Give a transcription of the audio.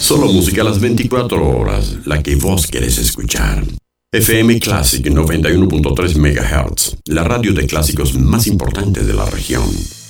Solo música a las 24 horas, la que vos querés escuchar. FM Classic 91.3 MHz, la radio de clásicos más importante de la región.